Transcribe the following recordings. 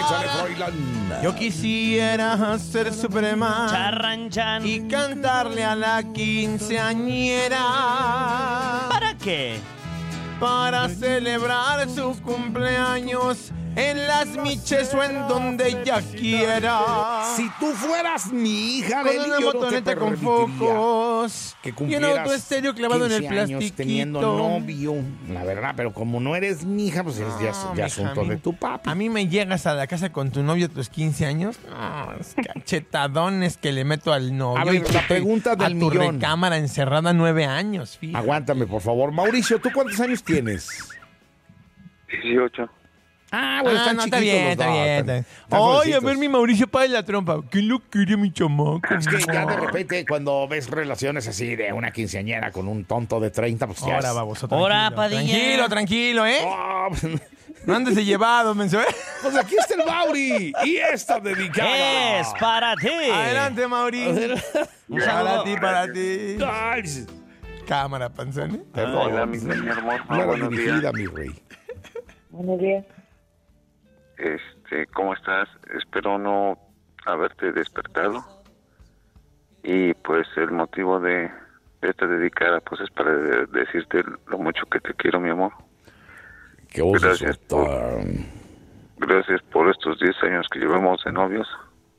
Échale, Froilán. Yo quisiera ser Superman Charranchan. y cantarle a la quinceañera. ¿Para qué? Para celebrar su cumpleaños en las miches o en donde ella quiera. Si tú fueras mi hija, Con Arely, una yo no te motoneta con permitiría focos que y un cumplieras autoestéreo clavado en el 15 años plastiquito. teniendo novio, la verdad, pero como no eres mi hija, pues es ya mija, asunto de tu papi. A mí me llegas a la casa con tu novio a tus 15 años, es cachetadones que le meto al novio. A ver, y tú la te- pregunta del a tu millón. recámara encerrada 9 años, fíjate. Aguántame, por favor. Mauricio, ¿tú cuántos años tienes? 18. Ah, bueno, están no, chiquitos está bien, los está dos. bien. Están Ay, a jovencitos. ver mi Mauricio para la trompa. ¿Qué lo quiere mi chamaco? Es que ya de repente cuando ves relaciones así de una quinceañera con un tonto de 30, pues ya Ahora, es- baboso, Ahora, tranquilo. Padilla. Tranquilo, ¿eh? Ah, pues, No andes de llevado, menso, ¿eh? pues aquí está el Mauri y esta dedicada. Es para ti. Adelante, Mauri. Un Para saludo. ti, para ti. Ay, Cámara, panzón, ¿eh? perdón. Hola, mi hermoso. Claro, Buenos dirigida, días. mi rey. Buenos días. ¿Cómo estás? Espero no haberte despertado. Y pues el motivo de esta dedicada pues es para decirte lo mucho que te quiero, mi amor. Qué voz Gracias Gracias por estos 10 años que llevamos de novios.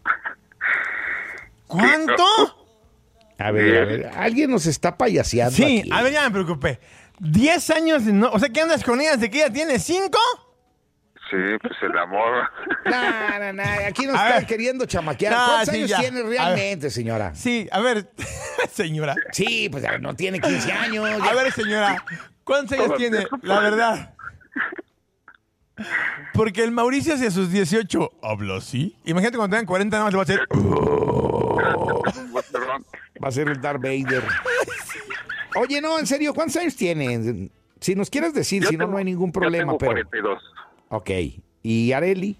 ¿Cuánto? A ver, alguien nos está payaseando Sí, aquí. a ver, ya me preocupé. 10 años, no, o sea, ¿qué andas con ellas de que ella tiene 5? Sí, pues el amor. No, aquí nos A están ver. queriendo chamaquear. No, ¿Cuántos sí, años ya. tiene A ver. realmente, señora? Sí, a ver, señora. Sí, pues a ver, no tiene 15 años. A ver, señora, ¿cuántos años tiene? La verdad. Porque el Mauricio hacia sus 18 habla así. Imagínate cuando tengan 40 nada más le va a hacer... Va a ser el Darth Vader. Oye, no, en serio, ¿cuántos años tiene? Si nos quieres decir, Yo si no, tengo- no hay ningún yo problema. tengo Pero 42. ok. ¿Y Arely?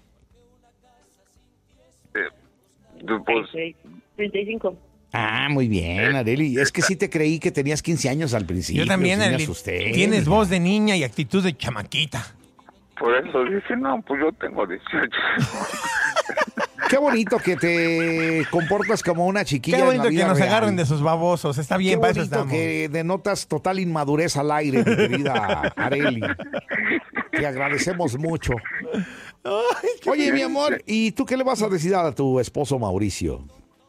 Pues, 35. Ah, muy bien, Arely. Es que sí te creí que tenías 15 años al principio. Yo también, sí me Arely. asusté. Tienes voz de niña y actitud de chamaquita. por eso dije, no, pues yo tengo 18. Qué bonito que te comportas como una chiquilla. Qué en la bonito que vida nos real. agarren de sus babosos. Está Qué bien, para eso bonito estamos. que denotas total inmadurez al aire, mi querida Arely. Te agradecemos mucho. Oye, mi amor, ¿y tú qué le vas a decir a tu esposo Mauricio?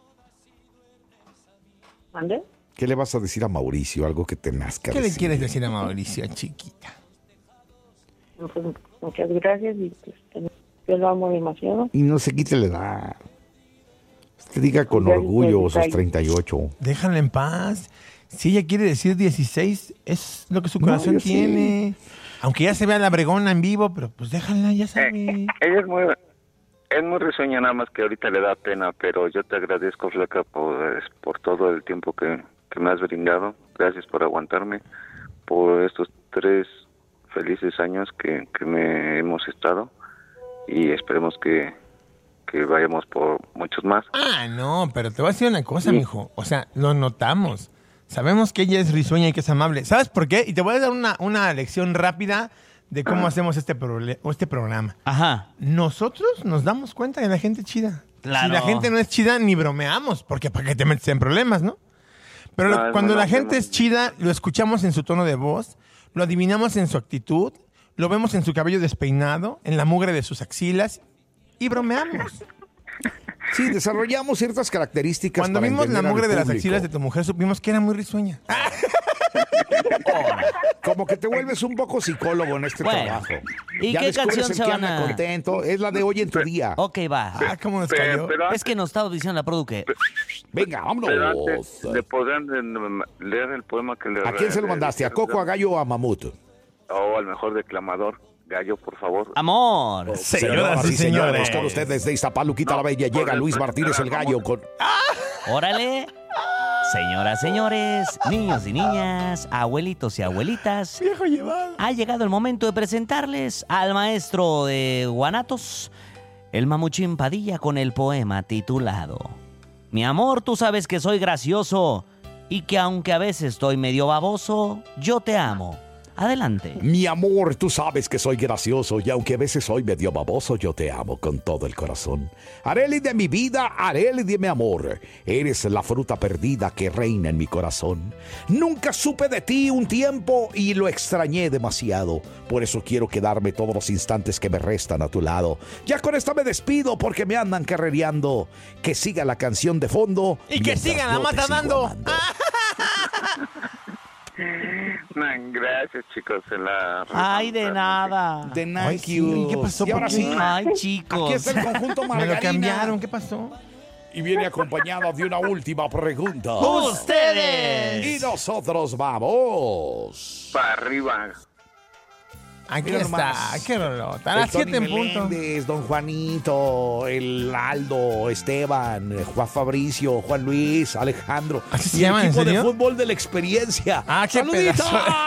¿Mande? ¿Qué le vas a decir a Mauricio? Algo que te nazca ¿Qué le decir. quieres decir a Mauricio, chiquita? Pues, muchas gracias y pues, yo lo amo demasiado. Y no se quite la edad. Usted diga con Gracias, orgullo sus detalle. 38. Déjala en paz. Si ella quiere decir 16, es lo que su No, corazón yo sí. tiene. Aunque ya se vea la bregona en vivo, pero pues déjala, ya sabe. Ella es muy risueña, nada más que ahorita le da pena, pero yo te agradezco, Flaca, por todo el tiempo que me has brindado. Gracias por aguantarme, por estos 3 felices años que me hemos estado, y esperemos que vayamos por muchos más. Ah, no, pero te voy a decir una cosa, mijo. O sea, lo notamos. Sabemos que ella es risueña y que es amable. ¿Sabes por qué? Y te voy a dar una lección rápida de cómo hacemos este programa. Ajá. Nosotros nos damos cuenta de la gente chida. Claro. Si la gente no es chida, ni bromeamos, porque para qué te metes en problemas, ¿no? Pero No, cuando no, la no, gente no. es chida, lo escuchamos en su tono de voz, lo adivinamos en su actitud, lo vemos en su cabello despeinado, en la mugre de sus axilas y bromeamos. Sí, desarrollamos ciertas características. Cuando para vimos la entender al mugre de las público. axilas de tu mujer, supimos que era muy risueña. Como que te vuelves un poco psicólogo en este Bueno, trabajo. ¿y Ya qué descubres canción el se que van anda a...? contento. Es la de Hoy en tu día. Ok, va. Ah, ¿cómo nos cayó? Pero Es que nos estaba diciendo la produ que... Venga, pero vámonos. antes, ¿le podrían leer el poema que le... ¿A quién se lo mandaste? ¿A Coco, a Gallo o a Mamut? O al mejor declamador, Gallo, por favor. Amor. Señoras y señores. Con ustedes de Iztapaluquita la Bella llega Luis Martínez el Gallo con... Órale. Señoras, señores, niños y niñas, abuelitos y abuelitas, Viejo llevado. ha llegado el momento de presentarles al maestro de Guanatos, el Mamuchín Padilla, con el poema titulado Mi amor, tú sabes que soy gracioso y que aunque a veces estoy medio baboso, yo te amo. Adelante. Mi amor, tú sabes que soy gracioso y aunque a veces soy medio baboso, yo te amo con todo el corazón. Arely de mi vida, Arely de mi amor, eres la fruta perdida que reina en mi corazón. Nunca supe de ti un tiempo y lo extrañé demasiado. Por eso quiero quedarme todos los instantes que me restan a tu lado. Ya con esta me despido porque me andan carrereando. Que siga la canción de fondo. Y que sigan la mata dando. Gracias, chicos. Ay, de nada. De Ay, Nike. sí, ¿qué pasó? Y ahora ¿Por qué? sí, Ay, aquí chicos. está el conjunto Me Margarina. lo cambiaron, ¿qué pasó? Y viene acompañado de una última pregunta. ¡Ustedes! Y nosotros vamos. Para arriba. Aquí Mira está, nomás. qué rolota. A El las Tony 7 en punto. Meléndez, Don Juanito, el Aldo, Esteban, Juan Fabricio, Juan Luis, Alejandro. ¿Así se y el llaman, en equipo de serio? fútbol de la experiencia. Ah, qué ¡Saluditos!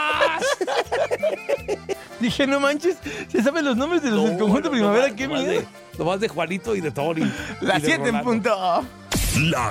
Dije, no manches, se saben los nombres de los del conjunto No, Primavera, nomás- qué nomás miedo. Nomás de Juanito y de Tony. Las y de 7 en Rolando. punto. La